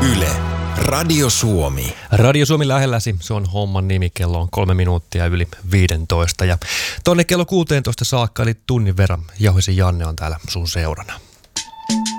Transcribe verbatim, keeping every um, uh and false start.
Yle, Radio Suomi. Radio Suomi lähelläsi, se on homman nimi, kello on kolme minuuttia yli viidentoista ja tonne kello kuusitoista saakka, eli tunnin verran Jauhisen Janne on täällä sun seurana.